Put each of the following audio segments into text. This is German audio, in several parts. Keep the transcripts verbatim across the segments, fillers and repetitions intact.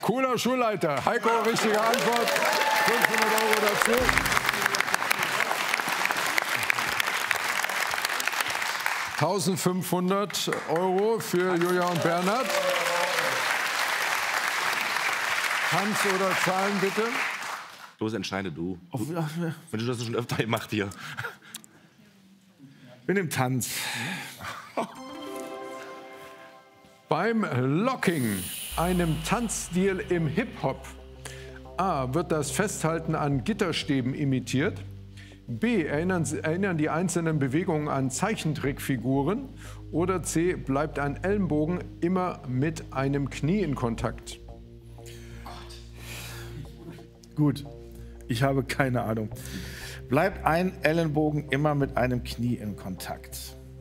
Cooler Schulleiter. Heiko, richtige Antwort. fünfhundert Euro dazu. eintausendfünfhundert Euro für Julia und Bernhard. Tanz oder Zahlen, bitte? Los, entscheide du. du wenn du das schon öfter gemacht hier. Bin im Tanz. Beim Locking, einem Tanzstil im Hip-Hop, A, wird das Festhalten an Gitterstäben imitiert, B, erinnern, erinnern die einzelnen Bewegungen an Zeichentrickfiguren oder C, bleibt ein Ellenbogen immer mit einem Knie in Kontakt. Gut, ich habe keine Ahnung. Bleibt ein Ellenbogen immer mit einem Knie in Kontakt?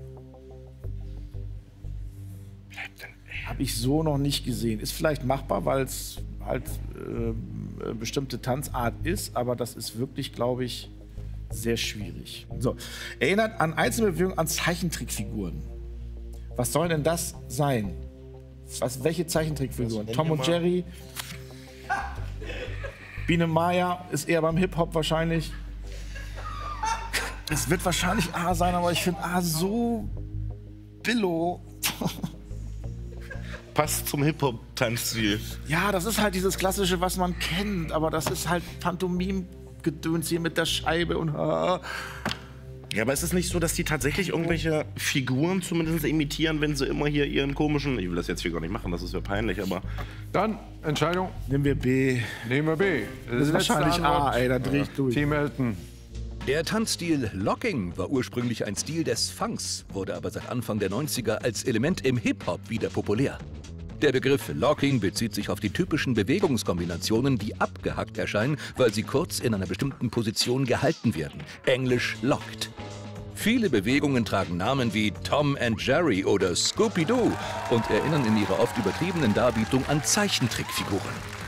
Habe ich so noch nicht gesehen. Ist vielleicht machbar, weil es halt äh, bestimmte Tanzart ist, aber das ist wirklich, glaube ich, sehr schwierig. So, erinnert an Einzelbewegungen an Zeichentrickfiguren. Was soll denn das sein? Was, welche Zeichentrickfiguren? Tom und Jerry? Biene Maya ist eher beim Hip-Hop wahrscheinlich. Es wird wahrscheinlich A sein, aber ich finde A so billo. Passt zum Hip-Hop-Tanzstil. Ja, das ist halt dieses Klassische, was man kennt, aber das ist halt Pantomim-Gedöns hier mit der Scheibe und... Ah. Ja, aber ist es nicht so, dass die tatsächlich irgendwelche Figuren zumindest imitieren, wenn sie immer hier ihren komischen... Ich will das jetzt hier gar nicht machen, das ist ja peinlich, aber... Dann, Entscheidung. Nehmen wir B. Nehmen wir B. Das ist wahrscheinlich A, ey, da dreh ich durch. Team Elton. Der Tanzstil Locking war ursprünglich ein Stil des Funks, wurde aber seit Anfang der neunziger als Element im Hip-Hop wieder populär. Der Begriff Locking bezieht sich auf die typischen Bewegungskombinationen, die abgehackt erscheinen, weil sie kurz in einer bestimmten Position gehalten werden. Englisch locked. Viele Bewegungen tragen Namen wie Tom and Jerry oder Scooby-Doo und erinnern in ihrer oft übertriebenen Darbietung an Zeichentrickfiguren.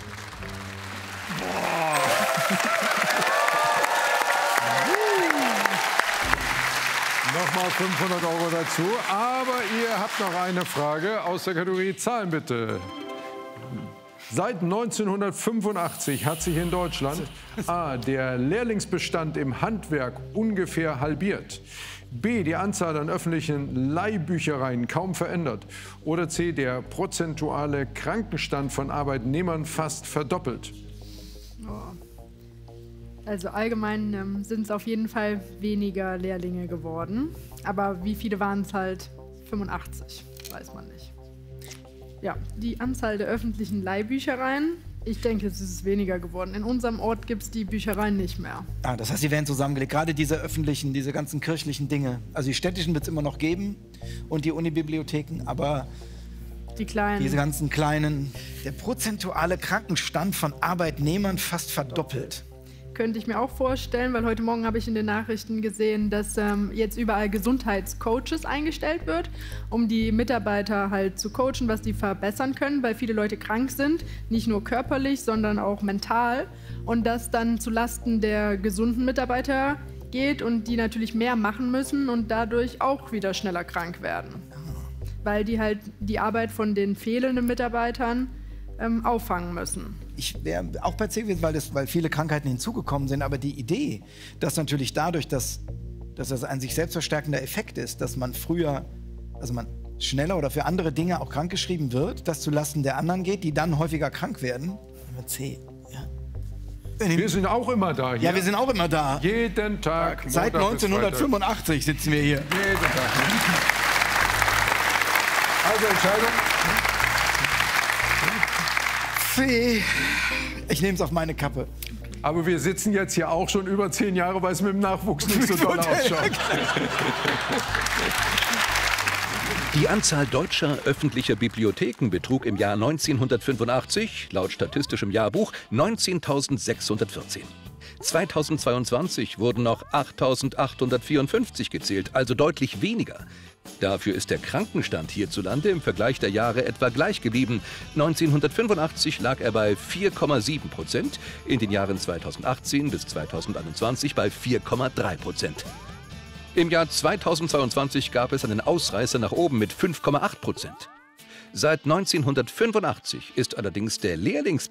Nochmal fünfhundert Euro dazu, aber ihr habt noch eine Frage aus der Kategorie Zahlen, bitte. Seit neunzehnhundertfünfundachtzig hat sich in Deutschland A, der Lehrlingsbestand im Handwerk ungefähr halbiert, B, die Anzahl an öffentlichen Leihbüchereien kaum verändert oder C, der prozentuale Krankenstand von Arbeitnehmern fast verdoppelt. Oh. Also allgemein ähm, sind es auf jeden Fall weniger Lehrlinge geworden. Aber wie viele waren es halt? fünfundachtzig, weiß man nicht. Ja, die Anzahl der öffentlichen Leihbüchereien, ich denke, es ist weniger geworden. In unserem Ort gibt es die Büchereien nicht mehr. Ah, das heißt, sie werden zusammengelegt. Gerade diese öffentlichen, diese ganzen kirchlichen Dinge. Also die städtischen wird es immer noch geben und die Unibibliotheken, aber die kleinen. Diese ganzen kleinen. Der prozentuale Krankenstand von Arbeitnehmern fast verdoppelt. Könnte ich mir auch vorstellen, weil heute Morgen habe ich in den Nachrichten gesehen, dass ähm, jetzt überall Gesundheitscoaches eingestellt wird, um die Mitarbeiter halt zu coachen, was die verbessern können, weil viele Leute krank sind, nicht nur körperlich, sondern auch mental. Und das dann zulasten der gesunden Mitarbeiter geht und die natürlich mehr machen müssen und dadurch auch wieder schneller krank werden. Weil die halt die Arbeit von den fehlenden Mitarbeitern ähm, auffangen müssen. Ich wäre auch bei C gewesen, weil, das, weil viele Krankheiten hinzugekommen sind, aber die Idee, dass natürlich dadurch, dass, dass das ein sich selbst verstärkender Effekt ist, dass man früher, also man schneller oder für andere Dinge auch krankgeschrieben wird, das zulasten der anderen geht, die dann häufiger krank werden. C. Ja. Wir sind auch immer da hier. Ja, wir sind auch immer da. Jeden Tag. Seit neunzehnhundertfünfundachtzig sitzen wir hier. Jeden Tag. Also Entscheidung. C. Ich nehme es auf meine Kappe. Aber wir sitzen jetzt hier auch schon über zehn Jahre, weil es mit dem Nachwuchs nicht so doll ausschaut. Die Anzahl deutscher öffentlicher Bibliotheken betrug im Jahr neunzehnhundertfünfundachtzig, laut Statistischem Jahrbuch, neunzehntausendsechshundertvierzehn. zweitausendzweiundzwanzig wurden noch achttausendachthundertvierundfünfzig gezählt, also deutlich weniger. Dafür ist der Krankenstand hierzulande im Vergleich der Jahre etwa gleich geblieben. neunzehnhundertfünfundachtzig lag er bei vier Komma sieben Prozent, in den Jahren zweitausendachtzehn bis zweitausendeinundzwanzig bei vier Komma drei Prozent. Im Jahr zweitausendzweiundzwanzig gab es einen Ausreißer nach oben mit fünf Komma acht Prozent. Seit neunzehnhundertfünfundachtzig ist allerdings der Lehrlings